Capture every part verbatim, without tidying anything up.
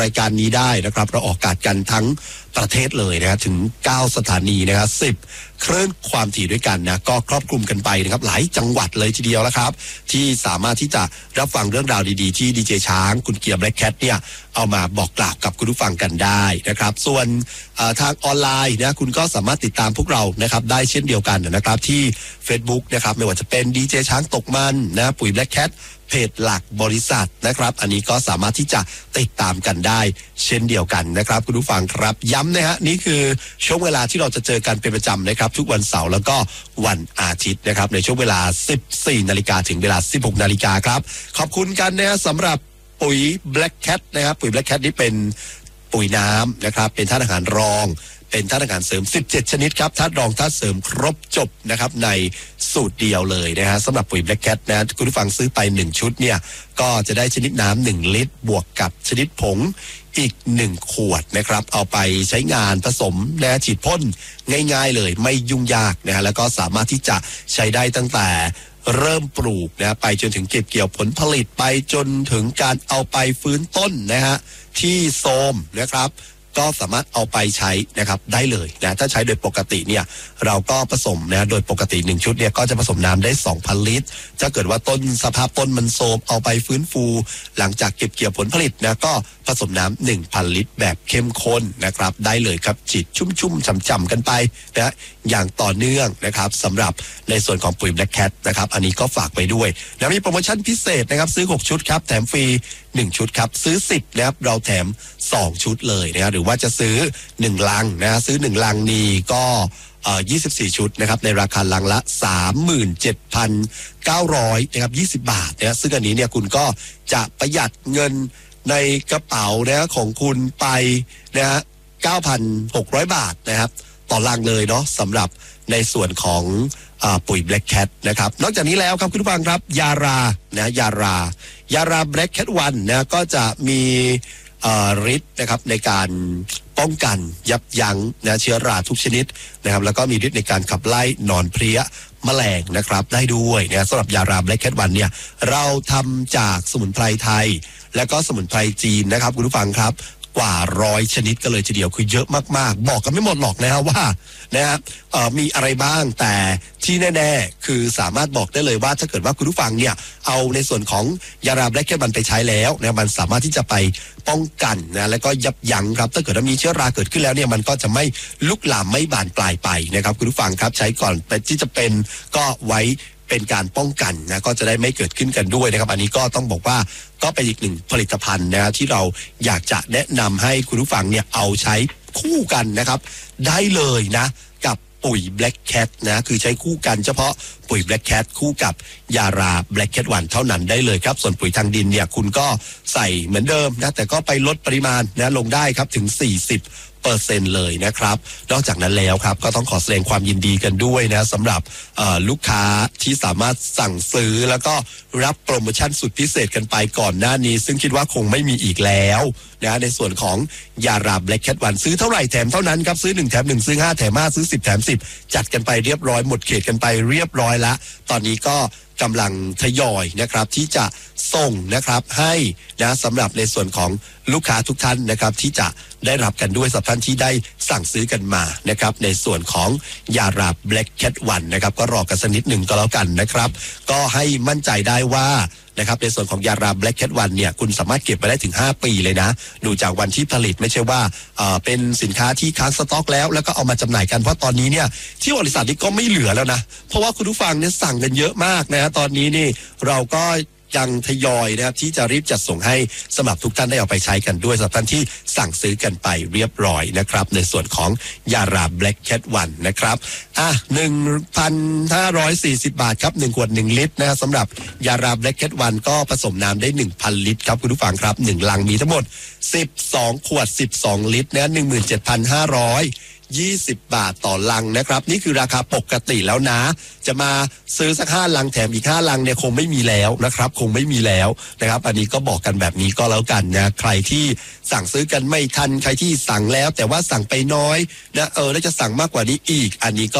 รายการนี้ได้นะครับเราออกอากาศกันทั้งประเทศเลยนะครับถึงเก้าสถานีนะครับสิบคลื่นความถี่ด้วยกันนะก็ครอบคลุมกันไปนะครับหลายจังหวัดเลยทีเดียวแล้วครับที่สามารถที่จะรับฟังเรื่องราวดีๆที่ดีเจช้างคุณเกียร์แบล็คแคทเนี่ยเอามาบอกกล่าวกับคุณผู้ฟังกันได้นะครับส่วนทางออนไลน์นะคุณก็สามารถติดตามพวกเรานะครับได้เช่นเดียวกันนะครับที่ Facebook นะครับไม่ว่าจะเป็นดีเจช้างตกมันนะปุ๋ยแบล็คแคทเพจหลักบริษัทนะครับอันนี้ก็สามารถที่จะติดตามกันได้เช่นเดียวกันนะครับคุณผู้ฟังครับย้ำนะฮะนี่คือช่วงเวลาที่เราจะเจอกันเป็นประจำนะครับทุกวันเสาร์แล้วก็วันอาทิตย์นะครับในช่วงเวลา สิบสี่นาฬิกาถึงเวลา สิบหกนาฬิกาครับขอบคุณกันนะฮะสำหรับปุ๋ย Black Cat นะครับปุ๋ย Black Cat นี่เป็นปุ๋ยน้ำนะครับเป็นธาตุอาหารรองเป็นธาตุอาหารเสริมสิบเจ็ดชนิดครับธาตุรองธาตุเสริมครบจบนะครับในสูตรเดียวเลยนะฮะสำหรับปุ๋ย Black Cat นะคุณผู้ฟังซื้อไปหนึ่งชุดเนี่ยก็จะได้ชนิดน้ำหนึ่งลิตรบวกกับชนิดผงอีกหนึ่งขวดนะครับเอาไปใช้งานผสมนะฉีดพ่นง่ายๆเลยไม่ยุ่งยากนะฮะแล้วก็สามารถที่จะใช้ได้ตั้งแต่เริ่มปลูกนะไปจนถึงเก็บเกี่ยวผลผลิตไปจนถึงการเอาไปฟื้นต้นนะฮะที่โทรมนะครับก็สามารถเอาไปใช้นะครับได้เลยนะถ้าใช้โดยปกติเนี่ยเราก็ผสมนะโดยปกติหนึ่งชุดเนี่ยก็จะผสมน้ำได้ สองพัน ลิตรถ้าเกิดว่าต้นสภาพต้นมันโทรมเอาไปฟื้นฟูหลังจากเก็บเกี่ยวผลผลิตนะก็ผสมน้ำ หนึ่งพัน ลิตรแบบเข้มข้นนะครับได้เลยครับจิตชุ่มๆฉ่ำๆกันไปนะอย่างต่อเนื่องนะครับสำหรับในส่วนของปุ๋ย Black Cat นะครับอันนี้ก็ฝากไปด้วยแล้วมีโปรโมชั่นพิเศษนะครับซื้อหกชุดครับแถมฟรีหนึ่งชุดครับซื้อสิบนะครับเราแถมสองชุดเลยนะครับหรือว่าจะซื้อหนึ่งลังนะซื้อหนึ่งลังนี่ก็เอ่อยี่สิบสี่ชุดนะครับในราคาลังละ สามหมื่นเจ็ดพันเก้าร้อย นะครับยี่สิบบาทนะซึ่งอันนี้เนี่ยคุณก็จะประหยัดเงินในกระเป๋านะของคุณไปนะฮะ เก้าพันหกร้อย บาทนะครับต่อลังเลยเนาะสำหรับในส่วนของปุ๋ย Black Cat นะครับนอกจากนี้แล้วครับคุณผู้ฟังครับยารานะยารายารา Black Cat วันนะก็จะมีฤทธิ์นะครับในการป้องกันยับยั้งนะเชื้อราทุกชนิดนะครับแล้วก็มีฤทธิ์ในการขับไล่หนอนเพลี้ยแมลงนะครับได้ด้วยนะสำหรับยารา Black Cat วันเนี่ยเราทำจากสมุนไพรไทยและก็สมุนไพรจีนนะครับคุณผู้ฟังครับกว่าร้อยชนิดกันเลยทีเดียวคือเยอะมากๆบอกกันไม่หมดหรอกนะครับว่านะฮะมีอะไรบ้างแต่ที่แน่ๆคือสามารถบอกได้เลยว่าถ้าเกิดว่าคุณผู้ฟังเนี่ยเอาในส่วนของยารา Black Cat มันไปใช้แล้วนะมันสามารถที่จะไปป้องกันนะแล้วก็ยับยั้งครับถ้าเกิดว่ามีเชื้อราเกิดขึ้นแล้วเนี่ยมันก็จะไม่ลุกลามไม่บานปลายไปนะครับคุณผู้ฟังครับใช้ก่อนที่จะเป็นก็ไว้เป็นการป้องกันนะก็จะได้ไม่เกิดขึ้นกันด้วยนะครับอันนี้ก็ต้องบอกว่าก็เป็นอีกหนึ่งผลิตภัณฑ์นะที่เราอยากจะแนะนำให้คุณผู้ฟังเนี่ยเอาใช้คู่กันนะครับได้เลยนะกับปุ๋ย Black Cat นะคือใช้คู่กันเฉพาะปุ๋ย Black Cat คู่กับยารา Black Cat วันเท่านั้นได้เลยครับส่วนปุ๋ยทางดินเนี่ยคุณก็ใส่เหมือนเดิมนะแต่ก็ไปลดปริมาณนะลงได้ครับถึงสี่สิบเปอร์เซ็นต์เลยนะครับนอกจากนั้นแล้วครับก็ต้องขอแสดงความยินดีกันด้วยนะสำหรับลูกค้าที่สามารถสั่งซื้อแล้วก็รับโปรโมชั่นสุดพิเศษกันไปก่อนหน้านี้ซึ่งคิดว่าคงไม่มีอีกแล้วนะในส่วนของยารา Black Cat วันซื้อเท่าไหร่แถมเท่านั้นครับซื้อหนึ่งแถมหนึ่งซื้อห้าแถมห้าซื้อสิบแถมสิบจัดกันไปเรียบร้อยหมดเขตกันไปเรียบร้อยแล้วตอนนี้ก็กำลังทยอยนะครับที่จะส่งนะครับให้นะสำหรับในส่วนของลูกค้าทุกท่านนะครับที่จะได้รับกันด้วยสำหรับท่านที่ได้สั่งซื้อกันมานะครับในส่วนของยารา Black Cat วันนะครับก็รอกันสักนิดหนึ่งก็แล้วกันนะครับก็ให้มั่นใจได้ว่านะครับในส่วนของยารา Black Cat วันเนี่ยคุณสามารถเก็บไปได้ถึงห้าปีเลยนะดูจากวันที่ผลิตไม่ใช่ว่าเอ่อเป็นสินค้าที่ค้างสต็อกแล้วแล้วก็เอามาจำหน่ายกันเพราะตอนนี้เนี่ยที่บริษัทนี้ก็ไม่เหลือแล้วนะเพราะว่าคุณผู้ฟังเนี่ยสั่งกันเยอะมากนะตอนนี้นี่เราก็ยังทยอยนะครับที่จะรีบจัดส่งให้สำหรับทุกท่านได้เอาไปใช้กันด้วยสำหรับท่านที่สั่งซื้อกันไปเรียบร้อยนะครับในส่วนของยารา Black Cat วันนะครับอ่ะ หนึ่งพันห้าร้อยสี่สิบบาทครับหนึ่งขวดหนึ่งลิตรนะสำหรับยารา Black Cat วันก็ผสมน้ำได้ หนึ่งพัน ลิตรครับคุณผู้ฟังครับหนึ่งลังมีทั้งหมดสิบสองขวดสิบสองลิตรนะ หนึ่งหมื่นเจ็ดพันห้าร้อยยี่สิบบาทต่อลังนะครับนี่คือราคาปกติแล้วนะจะมาซื้อสักห้าลังแถมอีกห้าลังเนี่ยคงไม่มีแล้วนะครับคงไม่มีแล้วนะครับอันนี้ก็บอกกันแบบนี้ก็แล้วกันนะใครที่สั่งซื้อกันไม่ทันใครที่สั่งแล้วแต่ว่าสั่งไปน้อยนะเออแล้วจะสั่งมากกว่านี้อีกอันนี้ก็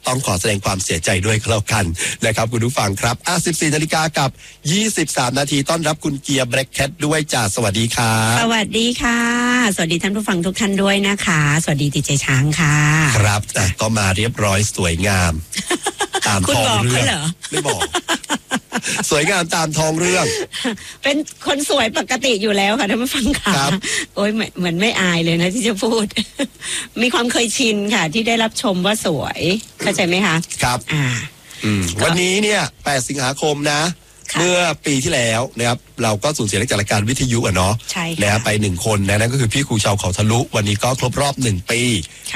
ต้องขอแสดงความเสียใจด้วยก็แล้วกันนะครับคุณผู้ฟังครับอ่ะสิบสี่นาฬิกากับยี่สิบสามนาทีต้อนรับคุณเกียร์แบล็คแคทด้วยจ้าสวัสดีครับสวัสดีค่ะสวัสดีท่านผู้ฟังทุกท่านด้วยนะคะสวัสดีดีเจช้างค่ะครับแต่ก็มาเรียบร้อยสวยงามตามท้องเรื่องไม่บอกสวยงามตามท้องเรื่องเป็นคนสวยปกติอยู่แล้วค่ะท่านผู้ฟังค่ะโอ้ยเหมือนไม่อายเลยนะที่จะพูดมีความเคยชินค่ะที่ได้รับชมว่าสวยเข้าใจไหมคะครับอ่าวันนี้เนี่ยแปดสิงหาคมนะเมื่อปีที่แล้วนะครับเราก็สูญเสียนักจัดรายการวิทยุอ่ะเนาะนะไปหนึ่งคนนะนั่นก็คือพี่ครูชาวเขาทะลุวันนี้ก็ครบรอบหนึ่งปี